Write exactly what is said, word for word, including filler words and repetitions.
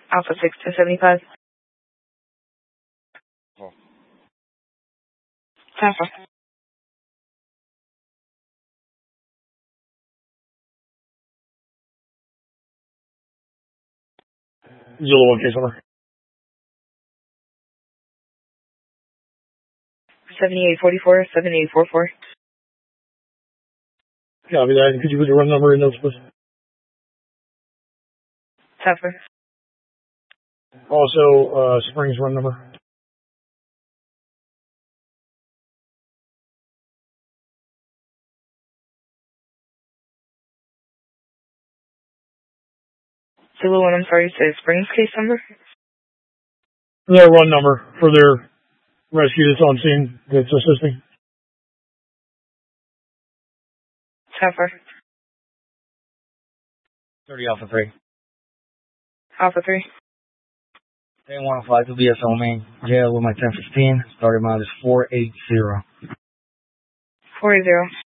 Alpha six two seventy-five. Oh. Alpha. Zulu one case number. seventy-eight forty-four, seventy-eight forty-four. Copy that. Could you put the run number in those, please? Alpha. Also, uh, Springs run number. Zulu one, I'm sorry, you said Springs case number? Their run number for their rescue that's on scene that's assisting. Alpha. thirty Alpha three. Alpha three. Day one oh five to B S L main. Jail with my ten fifteen. Starting mile is four eight zero. four eight zero.